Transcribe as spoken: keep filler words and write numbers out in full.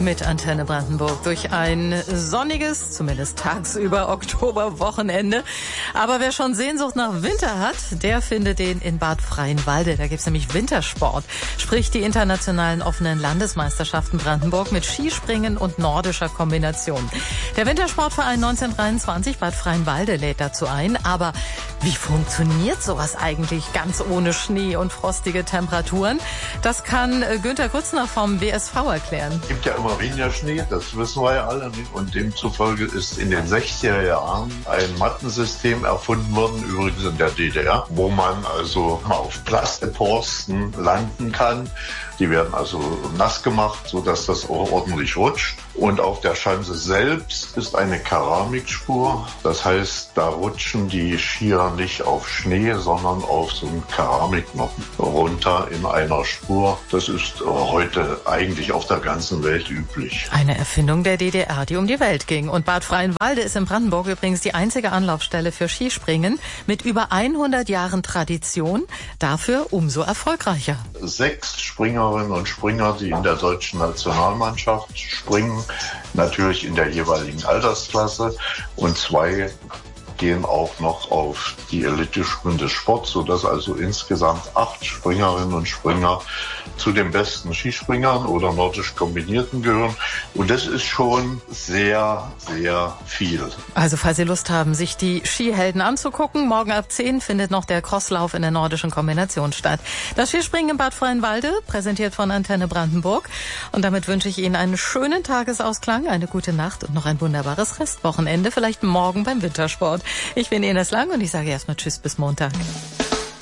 mit Antenne Brandenburg durch ein sonniges, zumindest tagsüber, Oktoberwochenende. Aber wer schon Sehnsucht nach Winter hat, der findet den in Bad Freienwalde. Da gibt's nämlich Wintersport, sprich die internationalen offenen Landesmeisterschaften Brandenburg mit Skispringen und nordischer Kombination. Der Wintersportverein neunzehnhundertdreiundzwanzig Bad Freienwalde lädt dazu ein. Aber wie funktioniert sowas eigentlich ganz ohne Schnee und frostige Temperaturen? Das kann Günther Grützner vom W S V erklären. Es gibt ja immer weniger Schnee, das wissen wir ja alle nicht. Und demzufolge ist in den sechziger Jahren ein Mattensystem erfunden worden, übrigens in der D D R, wo man also auf Plastikborsten landen kann. Die werden also nass gemacht, sodass das auch ordentlich rutscht. Und auf der Schanze selbst ist eine Keramikspur. Das heißt, da rutschen die Skier nicht auf Schnee, sondern auf so einen Keramiknoppen runter in einer Spur. Das ist heute eigentlich auf der ganzen Welt üblich. Eine Erfindung der D D R, die um die Welt ging. Und Bad Freienwalde ist in Brandenburg übrigens die einzige Anlaufstelle für Skispringen mit über hundert Jahren Tradition. Dafür umso erfolgreicher. Sechs Springerinnen und Springer, die in der deutschen Nationalmannschaft springen, natürlich in der jeweiligen Altersklasse, und zwei gehen auch noch auf die Elite-Schulen des Sports, sodass also insgesamt acht Springerinnen und Springer zu den besten Skispringern oder nordisch Kombinierten gehören. Und das ist schon sehr, sehr viel. Also falls Sie Lust haben, sich die Skihelden anzugucken, morgen ab zehn findet noch der Crosslauf in der nordischen Kombination statt. Das Skispringen in Bad Freienwalde, präsentiert von Antenne Brandenburg. Und damit wünsche ich Ihnen einen schönen Tagesausklang, eine gute Nacht und noch ein wunderbares Restwochenende, vielleicht morgen beim Wintersport. Ich bin Ines Lang und ich sage erstmal Tschüss bis Montag.